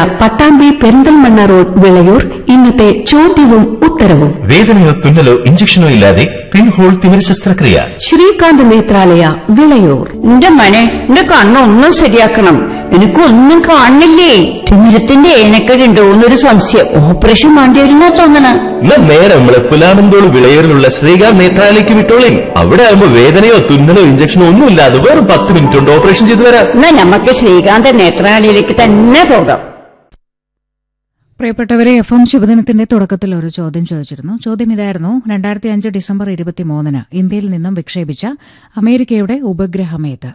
Pattambi Perinthalmanna road Vilayur. ഇന്നത്തെ ചോദ്യവും ഉത്തരവും. വേദനയോ തുന്നലോ ഇഞ്ചക്ഷനോ ഇല്ലാതെ പിൻഹോൾ തിമിര ശസ്ത്രക്രിയ. ശ്രീകാന്ത് നേത്രാലയ വിളയൂർ. എന്റെ മനെ, എന്റെ കണ്ണൊന്നും ശരിയാക്കണം. എനിക്കൊന്നും കാണില്ലേ. തിമിരത്തിന്റെ ഏനക്കേടുണ്ടോ എന്നൊരു സംശയം. ഓപ്പറേഷൻ വേണ്ടി വരുന്ന തോന്നണ. നേരെ പുലാമന്തോട് വിളയൂരിലുള്ള ശ്രീകാന്ത് നേത്രാലയക്ക് വിട്ടോളേ. അവിടെ ആകുമ്പോ വേദനയോ തുന്നലോ ഇഞ്ചക്ഷനോ ഒന്നുമില്ലാതെ വെറും 10 മിനിറ്റ് കൊണ്ട് ഓപ്പറേഷൻ ചെയ്തു വരാം. എന്നാ നമുക്ക് ശ്രീകാന്ത് നേത്രാലയയിലേക്ക് തന്നെ പോകാം. പ്രിയപ്പെട്ടവരെ, FM ശുഭദിനത്തിന്റെ തുടക്കത്തിൽ ഒരു ചോദ്യം ചോദിച്ചിരുന്നു. ചോദ്യം ഇതായിരുന്നു: 2005 ഡിസംബർ 23 ഇന്ത്യയിൽ നിന്നും വിക്ഷേപിച്ച അമേരിക്കയുടെ ഉപഗ്രഹമേത്?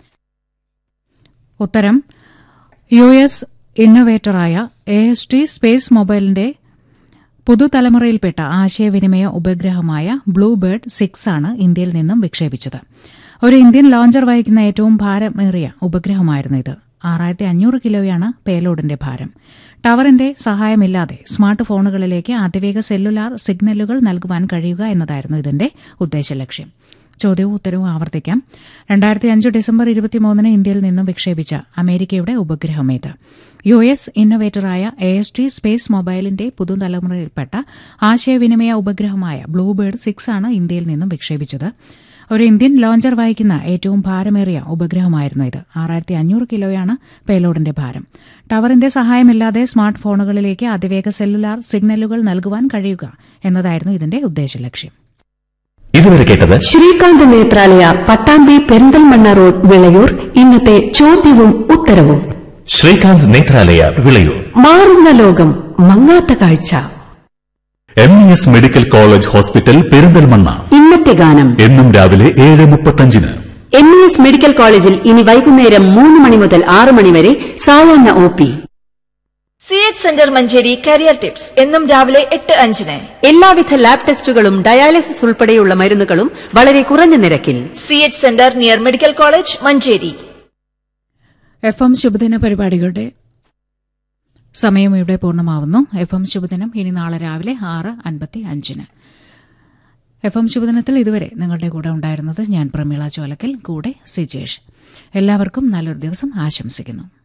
ഉത്തരം: US ഇന്നൊവേറ്ററായ AST സ്പേസ് മൊബൈലിന്റെ പുതുതലമുറയിൽപ്പെട്ട ആശയവിനിമയ ഉപഗ്രഹമായ ബ്ലൂബേർഡ് 6 ആണ് ഇന്ത്യയിൽ നിന്നും വിക്ഷേപിച്ചത്. ഒരു ഇന്ത്യൻ ലോഞ്ചർ വഹിക്കുന്ന ഏറ്റവും ഭാരമേറിയ ഉപഗ്രഹമായിരുന്നു ഇത്. 6500 കിലോയാണ് പേലോഡിന്റെ ഭാരം. ടവറിന്റെ സഹായമില്ലാതെ സ്മാർട്ട് ഫോണുകളിലേക്ക് അതിവേഗ സെല്ലുലാർ സിഗ്നലുകൾ നൽകുവാൻ കഴിയുക എന്നതായിരുന്നു ഇതിന്റെ ഉദ്ദേശലക്ഷ്യം. ചോദ്യവും ഉത്തരവും ആവർത്തിക്കാം. 2005 ഡിസംബർ 23 ഇന്ത്യയിൽ നിന്നും വിക്ഷേപിച്ച അമേരിക്കയുടെ ഉപഗ്രഹമേത്? US ഇന്നൊവേറ്ററായ AST സ്പേസ് മൊബൈലിന്റെ പുതുതലമുറയിൽപ്പെട്ട ആശയവിനിമയ ഉപഗ്രഹമായ ബ്ലൂബേർഡ് 6 ആണ് ഇന്ത്യയിൽ നിന്നും വിക്ഷേപിച്ചത്. ഒരു ഇന്ത്യൻ ലോഞ്ചർ വഹിക്കുന്ന ഏറ്റവും ഭാരമേറിയ ഉപഗ്രഹമായിരുന്നു ഇത്. 6500 കിലോയാണ് പേലോഡിന്റെ ഭാരം. ടവറിന്റെ സഹായമില്ലാതെ സ്മാർട്ട് ഫോണുകളിലേക്ക് അതിവേഗ സെല്ലുലാർ സിഗ്നലുകൾ നൽകുവാൻ കഴിയുക എന്നതായിരുന്നു ഇതിന്റെ ഉദ്ദേശലക്ഷ്യം. ഇതുവരെ കേട്ടത് ശ്രീകാന്ത് നേത്രാലയ പട്ടാമ്പി പെരിന്തൽമണ്ണ റോഡ് വിളയൂർ. ഇന്നത്തെ ചോദ്യവും ഉത്തരവും. ശ്രീകാന്ത് നേത്രാലയ വിളയൂർ. മാറുന്ന ലോകം, മങ്ങാത്ത കാഴ്ച. MES medical college hospital Perinthalmanna. ഇന്നത്തെ ഗാനം എന്നും രാവിലെ 7:35. MES മെഡിക്കൽ കോളേജിൽ ഇനി വൈകുന്നേരം 3 മണി മുതൽ 6 മണി വരെ സായാഹ്ന OP. CH centre Manjeri career tips എന്നും രാവിലെ 8:05. എല്ലാവിധ ലാബ് ടെസ്റ്റുകളും ഡയാലിസിസ് ഉൾപ്പെടെയുള്ള മരുന്നുകളും വളരെ കുറഞ്ഞ നിരക്കിൽ. CH centre near medical college Manjeri. FM ശുഭദിന പരിപാടികളുടെ സമയം ഇവിടെ പൂർണ്ണമാവുന്നു. FM ശുഭദിനം ഇനി നാളെ രാവിലെ 6:55. FM ശുഭദിനത്തിൽ ഇതുവരെ നിങ്ങളുടെ കൂടെ ഉണ്ടായിരുന്നത് ഞാൻ പ്രമീള ചോലക്കൽ, കൂടെ സിജേഷ്. എല്ലാവർക്കും നല്ലൊരു ദിവസം ആശംസിക്കുന്നു.